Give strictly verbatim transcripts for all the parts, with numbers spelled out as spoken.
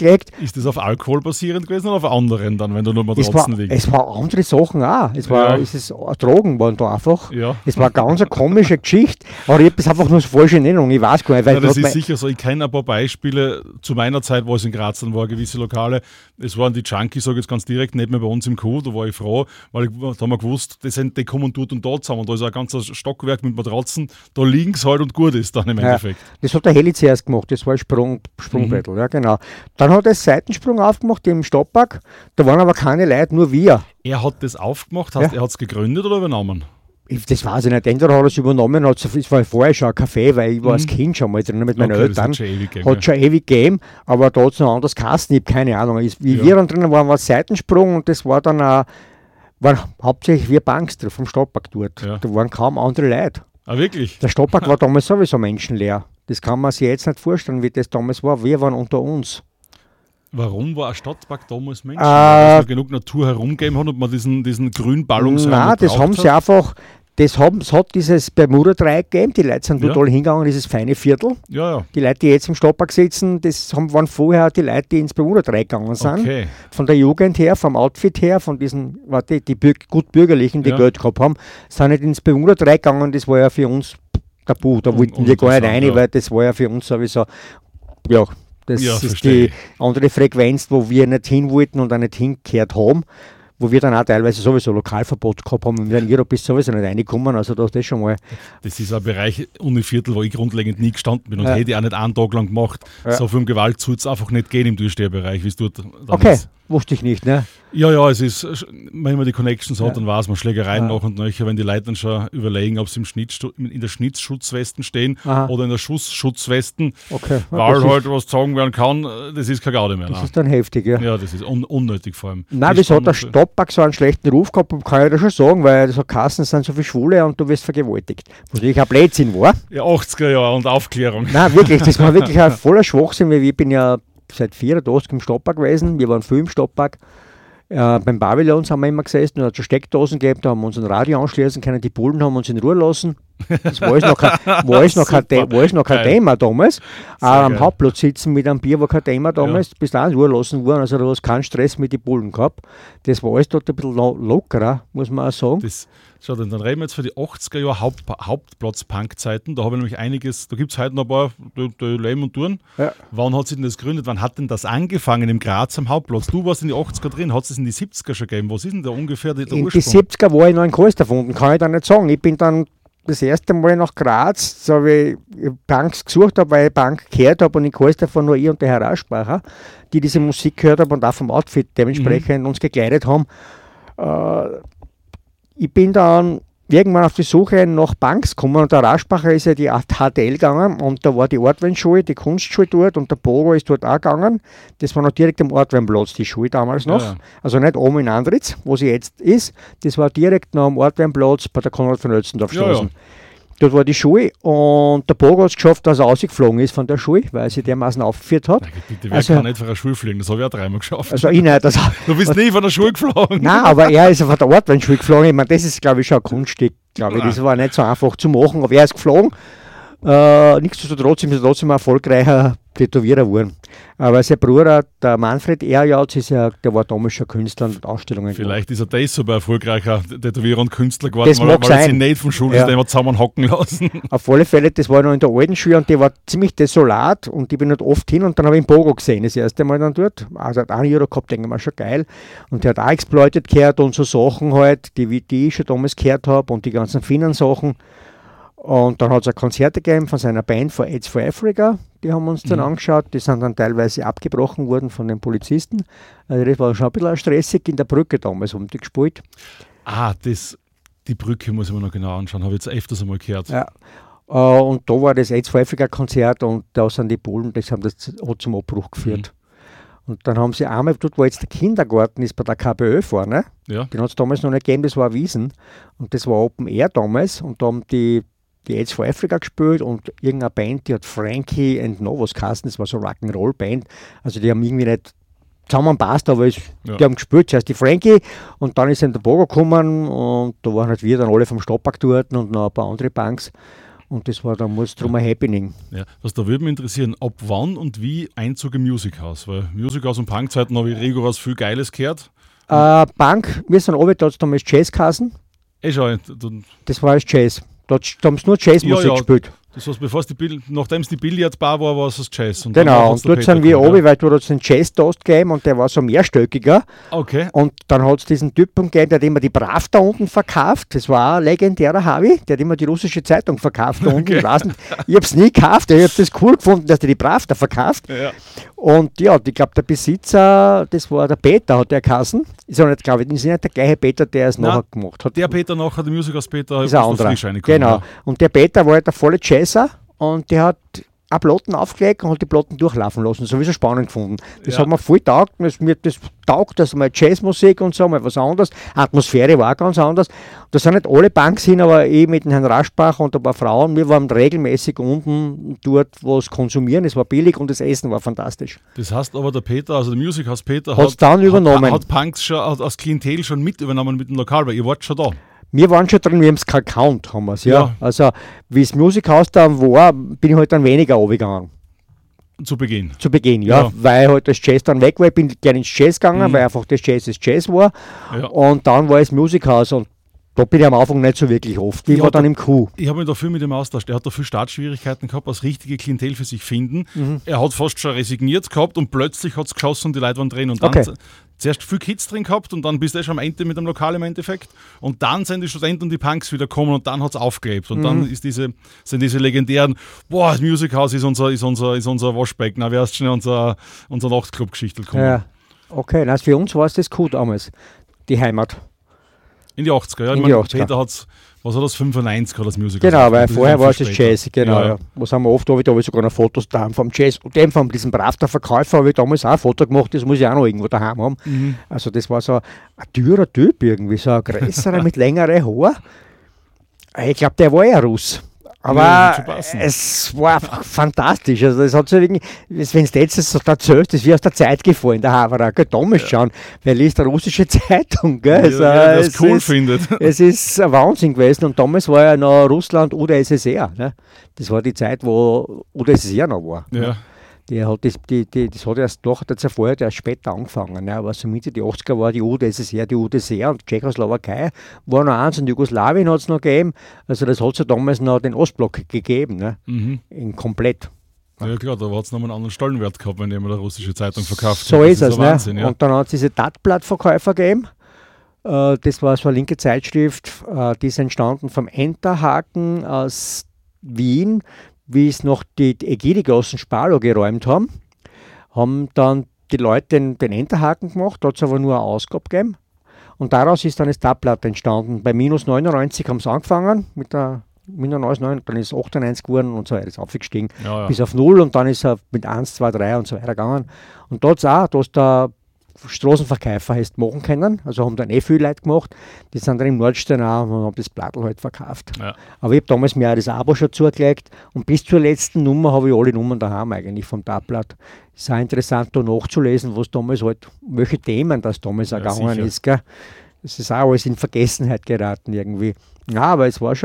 gelegt. Ist das auf Alkohol basierend gewesen oder auf anderen dann, wenn du nur Es war, Matratzen liegst? es war andere Sachen auch. Es war, Ja. es ist, Drogen waren da einfach. Ja. Es war eine ganz eine komische Geschichte, aber ich habe das einfach nur so falsche Erinnerung. Ich weiß gar nicht, weil Ja, das grad ist mein- sicher so. Ich kenne ein paar Beispiele. Zu meiner Zeit, wo es in Graz dann war, gewisse Lokale. Es waren die Junkies, sage ich jetzt ganz direkt, nicht mehr bei uns im Kuh. Da war ich froh, weil ich, da haben wir gewusst, die, sind, die kommen dort und dort zusammen. Und da ist ein ganzes Stockwerk mit Matratzen. Da liegen es halt und gut ist dann im Ja, Endeffekt. das hat der Heli zuerst gemacht, das war ein Sprung, Sprungbrettel, ja genau. Dann hat er das Seitensprung aufgemacht im Stadtpark, da waren aber keine Leute, nur wir. Er hat das aufgemacht, heißt, Ja. er hat es gegründet oder übernommen? Ich, das weiß ich nicht, entweder hat er es übernommen, hat es war vorher schon ein Café, weil ich war als Kind schon mal drin mit meinen Okay, das Eltern. hat schon ewig gegeben, Hat ja. schon ewig gegeben, aber da hat es noch anders Kasten, ich habe keine Ahnung. Ich, wie Ja. wir dann drinnen waren, war Seitensprung und das war dann auch, waren hauptsächlich wir Bankster vom Stadtpark dort. Ja. Da waren kaum andere Leute. Ah, wirklich? Der Stadtpark war damals sowieso menschenleer. Das kann man sich jetzt nicht vorstellen, wie das damals war. Wir waren unter uns. Warum war ein Stadtpark damals Menschen? Äh, Weil es noch genug Natur herumgegeben hat und man diesen, diesen grünen Ballungsraum Nein, das gebraucht haben hat? sie einfach, das haben, es hat dieses Bermuda-Dreieck gegeben, die Leute sind Ja. total hingegangen, dieses feine Viertel. Ja, ja. Die Leute, die jetzt im Stadtpark sitzen, das haben, waren vorher die Leute, die ins Bermuda-Dreieck gegangen sind. Okay. Von der Jugend her, vom Outfit her, von diesen, warte, die Bürg, gut Bürgerlichen, die Ja. Geld gehabt haben, sind nicht ins Bermuda-Dreieck gegangen, das war ja für uns tabu, da Un- wollten wir gar nicht uninteressant, rein, ja. weil das war ja für uns sowieso, ja, das Ja, ist verstehe die andere Frequenz, wo wir nicht hin wollten und auch nicht hingekehrt haben, wo wir dann auch teilweise sowieso Lokalverbot gehabt haben und wir in Europa bist sowieso nicht reingekommen, also da ist das schon mal, Das ist ein Bereich, Univiertel, wo ich grundlegend nie gestanden bin und Ja. hätte ich auch nicht einen Tag lang gemacht. Ja. So viel um Gewalt soll es einfach nicht gehen im Durchsteherbereich, wie es dort dann okay, ist. wusste ich nicht, ne? Ja, ja, es ist, wenn man die Connections hat, Ja. dann weiß man Schlägereien Ja. nach und nöcher, wenn die Leute dann schon überlegen, ob sie im Schnitt, in der Schnitzschutzwesten stehen Aha. oder in der Schussschutzwesten, Okay. Ja, weil das, halt ist, was sagen werden kann, das ist keine Gaude mehr. das nein. ist dann heftig, ja. Ja, das ist un unnötig vor allem. Nein, Die wieso hat der Spannung- Stadtpark so einen schlechten Ruf gehabt, kann ich dir schon sagen, weil so Kassen sind so viele Schwule und du wirst vergewaltigt. Was natürlich ein Blödsinn war. Ja, achtziger Jahre und Aufklärung. Nein, wirklich, das war wirklich ein voller Schwachsinn, weil ich bin ja seit vierunddreißig im Stadtpark gewesen, wir waren viel im Stadtpark. Äh, beim Pavillon haben wir immer gesessen und hat schon Steckdosen gegeben, da haben wir uns ein Radio anschließen können, die Bullen haben uns in Ruhe lassen. Das war alles noch kein, war alles noch kein, Super. The- war alles noch kein Geil. Thema damals. Auch am geil. Hauptplatz sitzen mit einem Bier war kein Thema damals, du bist auch in Ruhe lassen worden, also du hast keinen Stress mit den Bullen gehabt. Das war alles dort ein bisschen lo lockerer, muss man auch sagen. Das, schau, dann, dann reden wir jetzt für die achtziger Jahre Haupt, Hauptplatz-Punk-Zeiten. Da habe ich nämlich einiges, da gibt es heute noch ein paar, die, die leben und tun. Ja. Wann hat sich denn das gegründet? Wann hat denn das angefangen im Graz am Hauptplatz? Du warst in die achtziger drin, hat es in die siebziger schon gegeben? Was ist denn da ungefähr der In die Ursprung? siebziger war ich noch in Kals erfunden, kann ich da nicht sagen. Ich bin dann das erste Mal nach Graz, so wie ich Punks gesucht habe, weil ich Punk gehört habe und in Kals davon nur ich und der Herr Rauschbacher, die diese Musik gehört haben und auch vom Outfit dementsprechend uns gekleidet haben. Äh, ich bin dann irgendwann auf die Suche nach Punks gekommen und der Rauschbacher ist ja die H T L gegangen und da war die Ortweinschule, die Kunstschule dort und der Pogo ist dort auch gegangen. Das war noch direkt am Ortweinplatz, die Schule damals noch. Ja, ja. Also nicht oben in Andritz, wo sie jetzt ist. Das war direkt noch am Ortweinplatz bei der Konrad von Oelsendorf Ja, Straße. ja. Dort war die Schule und der Pogo hat es geschafft, dass er rausgeflogen ist von der Schule, weil er sich dermaßen aufgeführt hat. Nein, bitte, wer Also- kann nicht von der Schule fliegen? Das habe ich auch dreimal geschafft. Also ich nicht. Also, du bist nie von der Schule geflogen. nein, aber er ist von der Ortweinschule geflogen. Ich meine, das ist, glaube ich, schon ein Kunststück. Glaube ich. Das war nicht so einfach zu machen, aber er ist geflogen. Äh, nichtsdestotrotz ist er trotzdem ein erfolgreicher Tätowierer geworden. Aber sein Bruder, der Manfred Erjauts, ist ja, der war damals schon Künstler und Ausstellungen gemacht. Vielleicht ist er deshalb ein erfolgreicher Tätowierer und Künstler geworden, Das weil, mag weil er sich sein. nicht vom Schulsystem Ja. hat zusammenhocken lassen. Auf alle Fälle, das war noch in der alten Schule und die war ziemlich desolat und ich bin nicht oft hin und dann habe ich ihn Pogo gesehen, das erste Mal dann dort. Also er hat einen Euro gehabt, denke ich mal, schon geil. Und der hat auch Exploited gehört und so Sachen halt, die, die ich schon damals gehört habe und die ganzen Finnen-Sachen. Und dann hat es Konzerte gegeben von seiner Band for AIDS for Africa, die haben uns dann Mhm. angeschaut, die sind dann teilweise abgebrochen worden von den Polizisten. Also das war schon ein bisschen stressig in der Brücke damals, haben die gespielt. Ah, das, die Brücke muss ich mir noch genau anschauen, habe ich jetzt öfters einmal gehört. Ja. Äh, und da war das AIDS for Africa Konzert und da sind die Polen, das haben das hat zum Abbruch geführt. Und dann haben sie einmal, dort wo jetzt der Kindergarten ist, bei der K B Ö vorne, Ja. den hat es damals noch nicht gegeben, das war Wiesen. Und das war Open Air damals und da haben die, die AIDS for Africa gespielt und irgendeine Band, die hat Frankie and Novos geheißen, das war so Rock'n'Roll-Band. Also die haben irgendwie nicht zusammenpasst, aber es, Ja. die haben gespielt, zuerst die Frankie und dann ist dann der Bogo gekommen und da waren halt wir dann alle vom Stadtpark dort und noch ein paar andere Banks. Und das war damals drum ein Happening. Ja, was da würde mich interessieren, ab wann und wie Einzug im Musikhaus? Weil Musikhaus und Punkzeiten habe ich rigoros viel Geiles gehört. Äh, Punk, wir sind oben, da hat es damals Jazzkassen. Eh schon. Du, Das war alles Jazz. Da hat- da haben sie nur Jazzmusik Ja, ja. gespielt. das heißt, bevor es die Bill- nachdem es die Billardbar war, war es das Jazz. Und Genau, danach hat's und der dort Peter sind wir gekommen, oben, weil dort hat es einen Jazz-Toast gegeben und der war so mehrstöckiger. Okay. Und dann hat es diesen Typen gegeben, der hat immer die Brav da unten verkauft. Das war ein legendärer Harvey, der hat immer die russische Zeitung verkauft da unten. Okay. Ich weiß nicht, ich habe es nie gekauft, ich habe das cool gefunden, dass der die Brav da verkauft. Ja. Und ja, ich glaube, der Besitzer, das war der Peter, hat der geheißen. Ist auch nicht, glaube ich, ist nicht der gleiche Peter, der es Nein, nachher gemacht hat. Der Peter nachher, der Musikhaus Peter, ist ein noch anderer. frisch reingekommen, Genau. ja. Und der Peter war halt der volle Jazzer und der hat eine Platten aufgelegt und hat die Platten durchlaufen lassen. Das habe ich so spannend gefunden. Das Ja. hat mir voll taugt. Das, mir das taugt, dass mal Jazzmusik und so, mal was anderes. Atmosphäre war ganz anders. Da sind nicht alle Punks hin, aber ich mit dem Herrn Raschbach und ein paar Frauen, wir waren regelmäßig unten dort was konsumieren. Es war billig und das Essen war fantastisch. Das heißt aber, der Peter, also der Musikhaus Peter, Hat's dann übernommen. Hat, hat Punks schon als als Klientel schon mit übernommen mit dem Lokal, weil ihr wart schon da. Wir waren schon drin, wir haben es gekannt, haben wir's, ja. Ja. Also, wie das Musikhaus dann war, bin ich halt dann weniger runtergegangen. Zu Beginn. Zu Beginn, ja, Ja. weil halt das Jazz dann weg war. Ich bin gerne ins Jazz gegangen, Mhm. weil einfach das Jazz das Jazz war. Ja. Und dann war es Musikhaus und da bin ich am Anfang nicht so wirklich oft. Ich Ja, war dann da- im Q. Ich habe mich da viel mit ihm austauscht. Er hat da viel Startschwierigkeiten gehabt, als richtige Klientel für sich finden. Mhm. Er hat fast schon resigniert gehabt und plötzlich hat es geschossen und die Leute waren drin. Und dann Okay. z- zuerst viel Kids drin gehabt und dann bist du schon am Ende mit dem Lokal im Endeffekt. Und dann sind die Studenten und die Punks wieder gekommen und dann hat es aufgelebt. Und Mhm. dann ist diese, sind diese legendären, boah, das Musikhaus ist unser, ist unser, ist unser Waschbecken, na, wer ist schnell unser, unser Nachtclub-Geschichte gekommen. Ja. Okay, also für uns war es das Q damals, die Heimat. In die achtziger, ja. Ich In die meine, achtziger. Peter hat's, was hat das, fünfundneunzig hat das Musikhaus. Genau, weil aufgemacht. Das ist vorher dann war es viel das später. Jazz, genau. Ja, Ja. Was haben wir oft, da habe ich, da hab ich sogar noch Fotos daheim vom Jazz. Und dem von diesem Bravter Verkäufer habe ich damals auch ein Foto gemacht, das muss ich auch noch irgendwo daheim haben. Mhm. Also das war so ein dürrer Typ irgendwie, so ein größerer mit längeren Haaren. Ich glaube, der war ja Russ. Aber Ja, wird schon passen. es war einfach fantastisch. Also das hat so irgendwie, wenn du jetzt so erzählst, das ist wie aus der Zeit gefallen, der Haverer. Gell, damals schon, wer liest eine russische Zeitung. Gell? Ja, Also, ja, das es cool ist, findet. es ist ein Wahnsinn gewesen und damals war ja noch Russland oder S S R. Ne? Das war die Zeit, wo oder S S R noch war. Ja. Die hat das, die, die, das hat erst nach der Zerfall erst später angefangen. Ne? Aber so Mitte der achtziger war die U D S S R, die U D S R und Tschechoslowakei war noch eins und Jugoslawien hat es noch gegeben. Also das hat es ja damals noch den Ostblock gegeben, ne? Mhm. In komplett. Ja klar, da hat es nochmal einen anderen Stellenwert gehabt, wenn jemand eine russische Zeitung verkauft. So hat. ist es. ein Ne? Wahnsinn, ja. Und dann hat es diese Tatblattverkäufer gegeben. Äh, das war so eine linke Zeitschrift, äh, die ist entstanden vom Enterhaken aus Wien, wie es noch die Ägide aus dem Sparlo geräumt haben. Haben dann die Leute den, den Enterhaken gemacht, da hat es aber nur eine Ausgabe gegeben. Und daraus ist dann das Tabblatt entstanden. Bei minus neunundneunzig haben sie angefangen mit der minus neunundneunzig, dann ist es achtundneunzig geworden und so weiter, ist aufgestiegen Ja, ja. bis auf null und dann ist er mit eins, zwei, drei und so weiter gegangen. Und da hat es auch, da ist der Straßenverkäufer hast machen können, also haben dann eh viele Leute gemacht, die sind dann im Nordstern auch und haben das Blattl halt verkauft. Ja. Aber ich habe damals mir auch das Abo schon zugelegt und bis zur letzten Nummer habe ich alle Nummern daheim eigentlich vom Tagblatt. Es ist auch interessant da nachzulesen, was damals halt, welche Themen das damals auch Ja, gegangen sicher. ist. Gell? Das ist auch alles in Vergessenheit geraten irgendwie. Ja, aber es war schon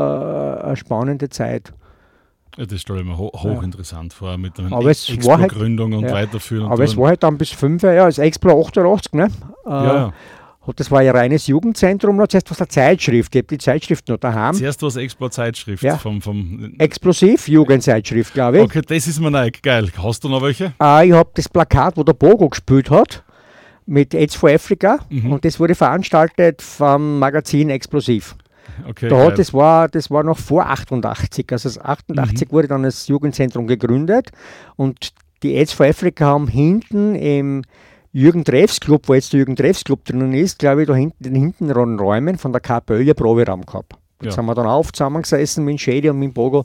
äh, eine spannende Zeit. Ja, das stelle ich mir ho hochinteressant vor, mit einer Aber es war halt- Expo-Gründung und ja. weiterführen. Und Aber es dann- war halt dann bis fünf, ja, das Explo achtundachtzig, ne? Äh, ja, ja. hat- Das war ja reines Jugendzentrum, noch zuerst was eine Zeitschrift, ich habe die Zeitschrift noch daheim. Zuerst war es Explo-Zeitschrift. Ja. Vom, vom Explosiv, Jugendzeitschrift, glaube ich. okay, das ist mir neu. Geil. Hast du noch welche? Äh, ich habe das Plakat, wo der Bogo gespielt hat, mit AIDS for Africa, Mhm. und das wurde veranstaltet vom Magazin Explosiv. Okay, Da geil. hat, das, war, das war noch vor achtundachtzig, also das achtundachtzig Mhm. wurde dann das Jugendzentrum gegründet und die AIDS for Africa haben hinten im Jürgen Treffs Club, wo jetzt der Jürgen Treffs Club drinnen ist, glaube ich, da hinten in den hinteren Räumen von der KPÖ ihr Proberaum gehabt. Jetzt Ja. haben wir dann auf zusammengesessen mit dem Shady und mit dem Bogo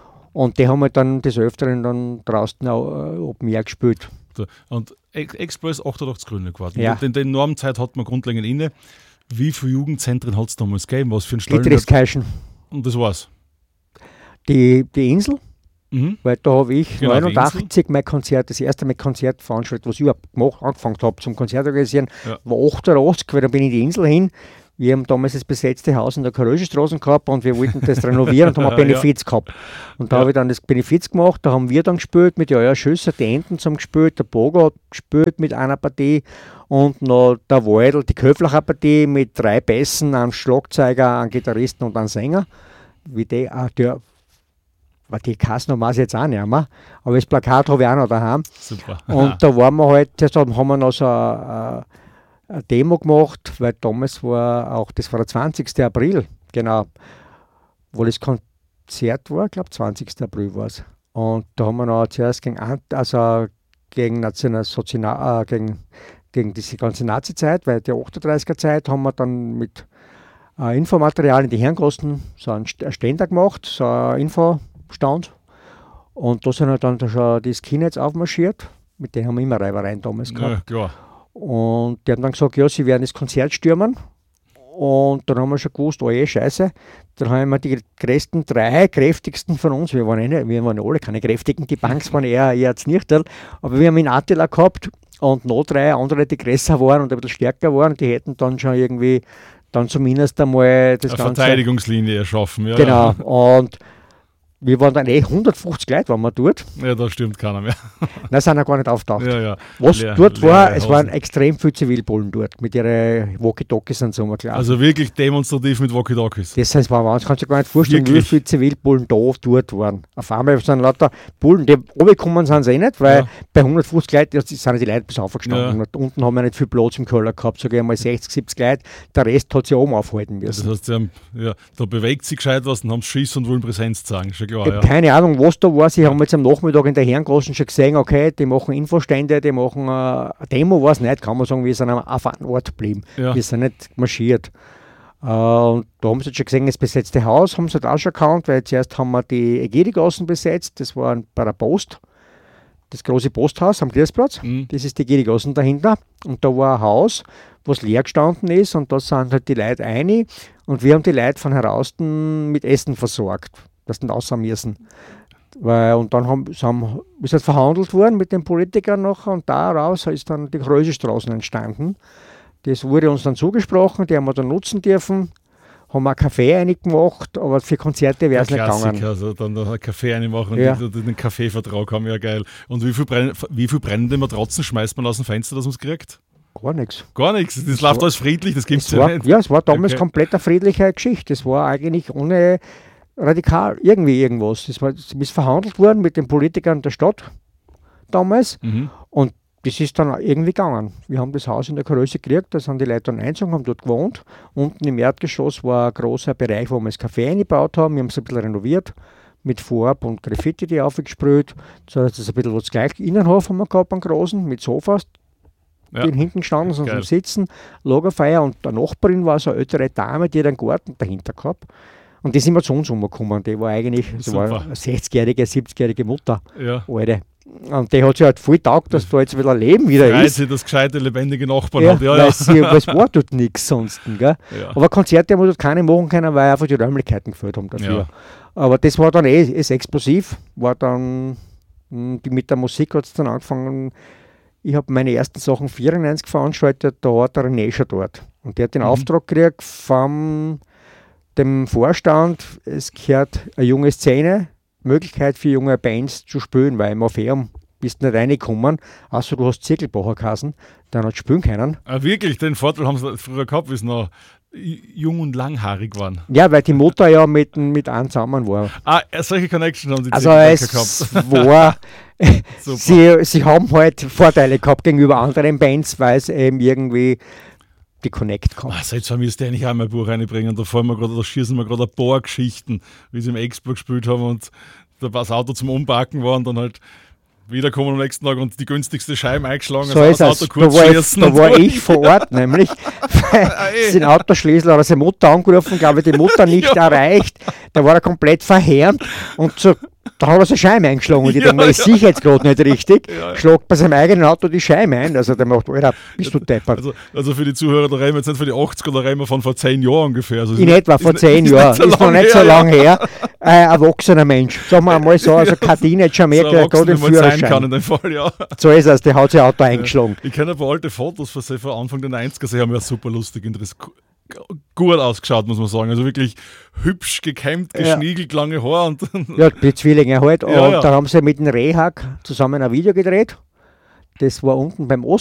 und die haben halt dann des Öfteren dann draußen auch äh, Open Air gespielt. So, und Ex- Expo ist achtundachtzig gegründet geworden. Ja. Den, den Normzeit hat man grundlegend inne. Wie viele Jugendzentren hat es damals gegeben? Was für ein Stellenwert? Dietrichskirchen, Und das war's. die, die Insel, Mhm. weil da habe ich Genau, die neunundachtzig mein Konzert, das erste Mal Konzert veranstaltet, was ich überhaupt gemacht, angefangen habe zum Konzert organisieren, Ja. war achtundachtzig, weil dann bin ich in die Insel hin, Wir haben damals das besetzte Haus in der Karöschestraße gehabt und wir wollten das renovieren und haben ein Benefiz ja. gehabt. Und da ja. habe ich dann das Benefiz gemacht, da haben wir dann gespielt mit ja, Schüsser, die Enten haben gespielt, der Bogo hat gespielt mit einer Partie und noch der Waldl, die Köflacher Partie mit drei Bässen, einem Schlagzeuger, einem Gitarristen und einem Sänger. Wie die, ah, der, die Kassen weiß ich jetzt auch nicht mehr, aber das Plakat habe ich auch noch daheim. Super. Und da waren wir halt, zuerst haben wir noch so eine, eine Demo gemacht, weil damals war auch, das war der zwanzigsten April, genau, wo das Konzert war, ich glaube zwanzigsten April war es. Und da haben wir noch zuerst gegen, also gegen, National, Sozial, äh, gegen, gegen diese ganze Nazi-Zeit, weil die achtunddreißiger-Zeit haben wir dann mit äh, Infomaterial in die Herrengassen so einen Ständer gemacht, so ein Infostand. Und da sind halt dann schon die Skinheads aufmarschiert, mit denen haben wir immer Reibereien damals gehabt. Ja, klar. Und die haben dann gesagt, ja, sie werden das Konzert stürmen. Und dann haben wir schon gewusst, oh je, scheiße. Dann haben wir die größten drei, kräftigsten von uns, wir waren, eh nicht, wir waren alle keine kräftigen, die Banks waren eher, eher Znichterl, aber wir haben ihn Attila gehabt und noch drei andere, die größer waren und ein bisschen stärker waren, die hätten dann schon irgendwie, dann zumindest einmal das eine Ganze... Verteidigungslinie erschaffen, ja. Genau, und wir waren dann eh hundertfünfzig Leute, waren wir dort. Ja, da stimmt keiner mehr. Nein, sind ja gar nicht auftaucht. Ja, ja. Was Leer, dort war, es Hosen. waren extrem viele Zivilbullen dort, mit ihren Walkie-Talkies und so. Klar. Also wirklich demonstrativ mit Walkie-Talkies. Das heißt, war das kannst du dir gar nicht vorstellen, Wirklich? wie viele Zivilbullen da dort waren. Auf einmal sind lauter Bullen, die runtergekommen sind sie eh nicht, weil Ja. bei hundertfünfzig Leuten sind die Leute bis aufgestanden. Ja. Und unten haben wir nicht viel Platz im Keller gehabt, sage ich einmal sechzig, siebzig Leute. Der Rest hat sich oben aufhalten Das müssen. heißt, sie haben, ja, da bewegt sich gescheit was, dann haben sie Schiss und wollen Präsenz zeigen, schon klar. Ich Ja. habe keine Ahnung, was da war. Sie haben jetzt am Nachmittag in der Herrengassen schon gesehen, okay, die machen Infostände, die machen äh, eine Demo, war es nicht, kann man sagen, wir sind auf einem Ort geblieben. Ja. Wir sind nicht marschiert. Äh, und da haben sie jetzt schon gesehen, das besetzte Haus haben sie da auch schon gekannt, weil zuerst haben wir die Egidi-Gassen besetzt, das war bei der Post, das große Posthaus am Griersplatz, Mhm. das ist die Egidi-Gassen dahinter. Und da war ein Haus, was leer gestanden ist und da sind halt die Leute rein und wir haben die Leute von heraußen mit Essen versorgt, dass die raus müssen. Weil, und dann haben, haben, ist halt verhandelt worden mit den Politikern nachher und daraus ist dann die Krösestraßen entstanden. Das wurde uns dann zugesprochen, die haben wir dann nutzen dürfen, haben wir einen Kaffee reingemacht, aber für Konzerte wäre es nicht gegangen. Also dann noch einen Kaffee reinmachen Ja. und den Kaffeevertrag haben, ja geil. Und wie viel, brenn, wie viel brennende Matratzen schmeißt man aus dem Fenster, dass man es kriegt? Gar nichts. Gar nichts, das läuft alles friedlich, das gibt es Es ja war, nicht. ja, es war damals Okay. komplett eine friedliche Geschichte. Es war eigentlich ohne radikal irgendwie irgendwas. Das war, es ist verhandelt worden mit den Politikern der Stadt damals. Mhm. Und das ist dann auch irgendwie gegangen. Wir haben das Haus in der Größe gekriegt, da sind die Leute dann eingezogen, haben dort gewohnt. Unten im Erdgeschoss war ein großer Bereich, wo wir das Café eingebaut haben. Wir haben es ein bisschen renoviert mit Farb und Graffiti, die aufgesprüht. So, das ist ein bisschen was gleich. Innenhof haben wir gehabt, einen großen, mit Sofas, Ja. die hinten standen, sonst Geil. zum Sitzen, Lagerfeuer. Und der Nachbarin war so eine ältere Dame, die hat einen Garten dahinter gehabt. Und die sind wir zu uns umgekommen. Die war eigentlich, sie war Super. eine sechzigjährige, siebzigjährige Mutter, Ja. alte. Und die hat sich halt voll taugt, dass da jetzt wieder ein Leben wieder Freut ist. sich, dass gescheite, lebendige Nachbarn Ja, hat. Ja, weil ja. sie, weil es war dort nichts sonst. Gell? Ja. Aber Konzerte haben wir dort keine machen können, weil einfach die Räumlichkeiten gefällt haben dafür. Ja. Aber das war dann eh ist explosiv. War dann, mh, die, mit der Musik hat es dann angefangen. Ich habe meine ersten Sachen vierundneunzig veranstaltet, da war der René schon dort. Und der hat den Mhm. Auftrag gekriegt vom dem Vorstand, es gehört eine junge Szene, Möglichkeit für junge Bands zu spielen, weil im Orpheum bist du nicht reingekommen, außer du hast Zirkelbacher Kassen, dann hat spielen können. Ah, wirklich, den Vorteil haben sie früher gehabt, wie sie noch jung und langhaarig waren. Ja, weil die Mutter ja mit, mit einem zusammen war. Ah, solche Connections haben die Also Zirkelbäcker es gehabt. war, Super. sie, sie haben halt Vorteile gehabt gegenüber anderen Bands, weil es eben irgendwie die Connect Ah, kommt. seit zwei müsste ich eigentlich auch mein Buch reinbringen. Da fallen wir gerade, da schießen wir gerade ein paar Geschichten, wie sie im Expo gespielt haben und da war das Auto zum Umparken war und dann halt wiederkommen am nächsten Tag und die günstigste Scheibe eingeschlagen, So also ist das es. Auto Da kurz war, ich, schließen. da und war so. ich vor Ort, nämlich den Autoschlüssel oder seine Mutter angerufen, glaube ich, die Mutter nicht Ja. erreicht. Da war er komplett verheerend und so, da hat er seine Scheibe eingeschlagen. Und ich Ja, denke mir, ich ja. sehe jetzt gerade nicht richtig. Ja, ja. Schlagt bei seinem eigenen Auto die Scheibe ein. Also der macht, Alter, bist du deppert. Also, also für die Zuhörer, da reden wir jetzt nicht für die achtziger, da reden wir von vor zehn Jahren ungefähr. Also In etwa vor ist- zehn ist Jahren. nicht so Ist noch lang nicht so her, lange ja. her. Ein erwachsener Mensch. Sagen wir einmal so, also kein Teenager mehr, So der erwachsen, gerade den wie man sein kann Führerschein. in dem Fall, ja. So ist es, der hat sein Auto eingeschlagen. Ich kenne ein paar alte Fotos von, von Anfang der neunziger, sie haben ja super lustig interessiert. gut ausgeschaut, muss man sagen. Also wirklich hübsch gekämmt, geschniegelt, ja. lange Haare. Und ja, die Zwillinge halt. Ja, und ja. da haben sie mit dem Rehhack zusammen ein Video gedreht. Das war unten beim